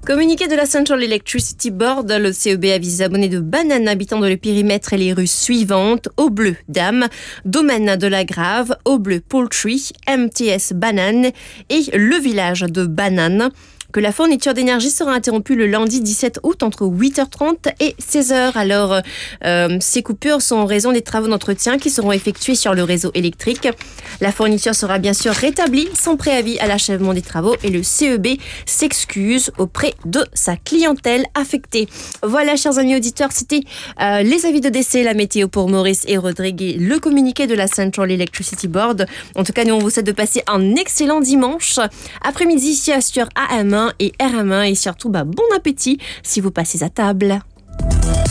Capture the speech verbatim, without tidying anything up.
Communiqué de la Central Electricity Board, le C E B avise les abonnés de Banane habitant dans le périmètre et les rues suivantes: Au Bleu, Dame, Domaine de la Grave, Au Bleu, Poultry, M T S Banane et le village de Banane, que la fourniture d'énergie sera interrompue le lundi dix-sept août entre huit heures trente et seize heures. Alors, euh, ces coupures sont en raison des travaux d'entretien qui seront effectués sur le réseau électrique. La fourniture sera bien sûr rétablie sans préavis à l'achèvement des travaux et le C E B s'excuse auprès de sa clientèle affectée. Voilà, chers amis auditeurs, c'était euh, les avis de décès, la météo pour Maurice et Rodrigue, le communiqué de la Central Electricity Board. En tout cas, nous, on vous souhaite de passer un excellent dimanche après-midi sur A M un et R M un et surtout bah, bon appétit si vous passez à table.